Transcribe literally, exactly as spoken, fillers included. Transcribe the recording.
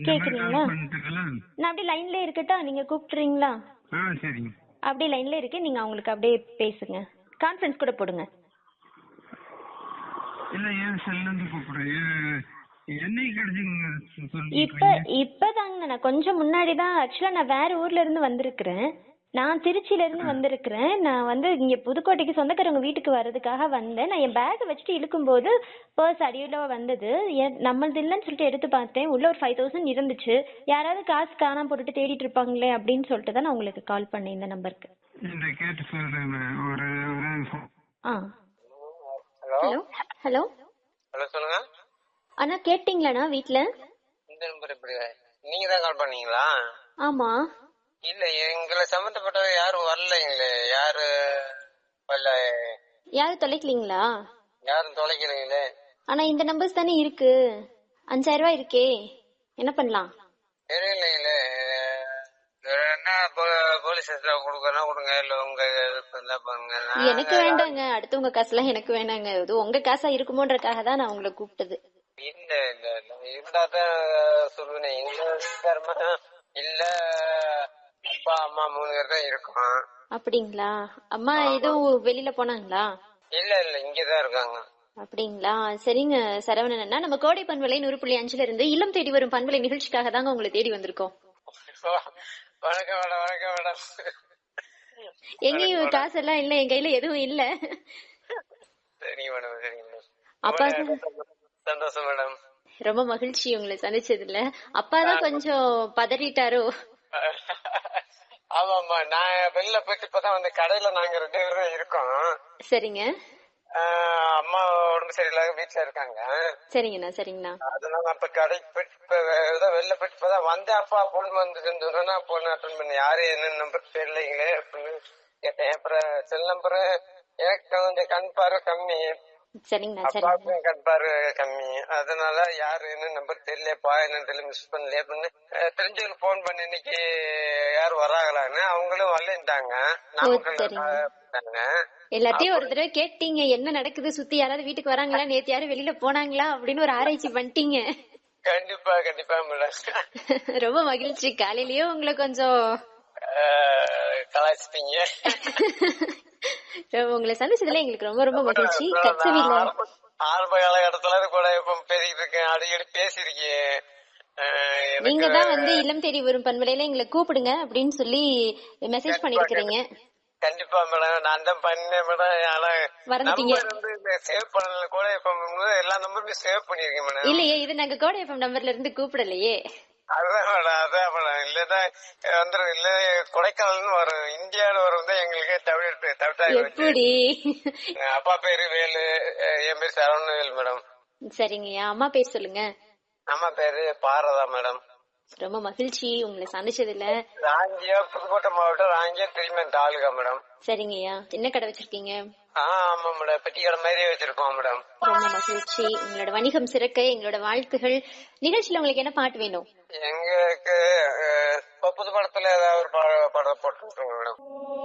கேக்குறீங்களா? நான் அப்படியே லைன்ல இருக்கட்டா, நீங்க கூப்பிடுறீங்களா? அப்படியே லைன்ல இருக்கு, நீங்க அவங்களுக்கு அப்படியே பேசுங்க. கான்ஃபரன்ஸ் கூட போடுங்க. இப்ப இப்பதாங்க நான் கொஞ்சம் முன்னாடிதான், ஆக்சுவலா நான் வேற ஊர்ல இருந்து வந்திருக்கிறேன். நான் திருச்சியில இருந்து வந்திருக்கிறேன். நான் வந்து இங்க புதுக்கோட்டைக்கு சொந்தக்காரங்க வீட்டுக்கு வர்றதுக்காக வந்தேன். நான் என் பேக் வச்சுட்டு இழுக்கும் போது பர்ஸ் அடியில வந்தது. நம்மளது இல்லைன்னு சொல்லிட்டு எடுத்து பார்த்தேன். உள்ள ஒரு ஃபைவ் தௌசண்ட் இருந்துச்சு. யாராவது காசு காணாம போட்டுட்டு தேடிட்டு இருப்பாங்களே அப்படின்னு சொல்லிட்டு தான் நான் உங்களுக்கு கால் பண்ணேன் இந்த நம்பருக்கு. ஹலோ ஹலோ ஹலோ சொல்லுங்க அண்ணா, கேட்டீங்களாண்ணா? வீட்ல இந்த நம்பர் எப்படி நீங்க தான் கால் பண்ணீங்களா? ஆமா. இல்ல, எங்களை சம்பந்தப்பட்டவ யாரும் வரலைங்களே. யாரு வரல? யாரும் தொலைக்கலீங்களா? யாரும் தொலைக்கலீங்களே. ஆனா இந்த நம்பர்ஸ் தானே இருக்கு. அஞ்சாயிரம் ரூபாய் இருக்கே, என்ன பண்ணலாம்? தெரியலைங்களே. என்ன போலீஸ் கொடுக்கறனா கொடுங்க, இல்ல உங்க பாருங்க. எனக்கு வேண்டாங்க, அடுத்தவங்க காசுலாம் எனக்கு வேணாங்க. இது உங்க காசா இருக்குமோன்றக்காக தான் நான் உங்களை கூப்பிட்டது. இல்ல இல்ல இல்ல இருந்தாதான் சொல்லுவேன். இல்ல அப்பா அம்மா மூணு பேர் தான் இருக்கோம். அப்படிங்களா? அம்மா எதுவும் வெளியில போனாங்களா? இல்ல இல்ல இங்கதான் இருக்காங்க. அப்படிங்களா? சரிங்க சரவணன் அண்ணா, நம்ம கோடை பண்பலை நூறு புள்ளி அஞ்சுல இருந்து இல்லம் தேடி வரும் பண்பலை நிகழ்ச்சிக்காக தாங்க உங்களை தேடி வந்திருக்கோம். வணக்கம் மேடம். வணக்கம் மேடம். எங்கேயும் காசு எல்லாம் இல்ல, என் கையில எதுவும் இல்ல. சரிங்க மேடம். சரிங்க மேடம். அப்பா சந்தோஷம் மேடம். ரொம்ப மகிழ்ச்சி உங்களை சந்திச்சதுல. அப்பாதான் கொஞ்சம் பதறிட்டாரோ? ஆமா ஆமா, நான் வெளில போயிட்டு இப்பதான் வந்து கடையில நாங்க ரெண்டு பேரும் இருக்கோம். சரிங்க. அம்மா உடம்பு சரியில்லாத வீட்டுல இருக்காங்க. சரிங்கண்ணா. சரிங்கண்ணா. அதனால அப்ப கடைக்கு போயிட்டு வெளில போயிட்டு இப்பதான் வந்தேன். அப்பா போன் வந்து போன் அட்டன் பண்ணி யாரு என்ன நம்பர் தெரியலைங்களே அப்படின்னு கேட்டேன். அப்புறம் செல் நம்பரு எனக்கு கொஞ்சம் கண் பார்வை கம்மி, அப்பாவுக்கும் கண் பார்வை கம்மி. அதனால யாரு என்ன நம்பர் தெரியலப்பா, என்ன தெரியல, மிஸ் பண்ணல அப்படின்னு தெரிஞ்சவங்களுக்கு போன் பண்ணி இன்னைக்கு யாரு வராங்களான்னு. அவங்களும் வரலன்ட்டாங்க. எல்லாத்தையும் ஒரு தடவை கேட்டீங்க, என்ன நடக்குது, சுத்தி யாராவது வீட்டுக்கு வராங்களா, நேத்து யாரும் வெளியில போனாங்களா அப்படின்னு ஒரு ஆராய்ச்சி பண்ணிட்டீங்க. கண்டிப்பா கண்டிப்பா மேடம். ரொம்ப மகிழ்ச்சி. காலையிலயே உங்களை கொஞ்சம் கலாய்ச்சிட்டீங்க. உங்களை சந்திச்சதுல எங்களுக்கு ரொம்ப ரொம்ப மகிழ்ச்சி. கச்சவில ஆரம்ப காலகட்டத்துல கூட இப்ப பேசிட்டு இருக்கேன், அடிக்கடி பேசிருக்கேன். நீங்க தான் வந்து இல்லம் தேடி வரும் பண்பலையில எங்களை கூப்பிடுங்க அப்படின்னு சொல்லி மெசேஜ் பண்ணிருக்கீங்க. கண்டிப்பா மேடம், நான் தான் பண்ணேன் மேடம். சேவ் பண்ணல கூட எல்லா நம்பருமே சேவ் பண்ணிருக்கேன் மேடம். இல்லையே, இது நாங்க கோடை எஃப்எம் நம்பர்ல இருந்து கூப்பிடலையே. அதான் மேடம் அதான் மேடம். இல்லதான் வந்துடும். இல்ல கொடைக்கானல்னு வரும், இந்தியாவில வரும் தான் எங்களுக்கு எப்படி. அப்பா பேரு வேலு, என் பேரு சரவணவேல் மேடம். சரிங்கய்யா. அம்மா பேர் சொல்லுங்க. அம்மா பேரு பாரதா மேடம். ரொம்ப மகிழ்ச்சி உங்களை சந்திச்சதுல. ராங்கியா, புதுக்கோட்டை மாவட்டம் ராங்கியா திரும்ப தாலுகா மேடம். சரிங்கய்யா. என்ன கடை வச்சிருக்கீங்க? ஆமா மேடம், பெட்டி கடை மாதிரி வச்சிருக்கோம் மேடம். ரொம்ப மகிழ்ச்சி. உங்களோட வணிகம் சிறக்க எங்களோட வாழ்த்துகள். நிகழ்ச்சியில உங்களுக்கு என்ன பாட்டு வேணும்? எங்களுக்கு புது படத்துல ஏதாவது ஒரு படம் போட்டு மேடம்.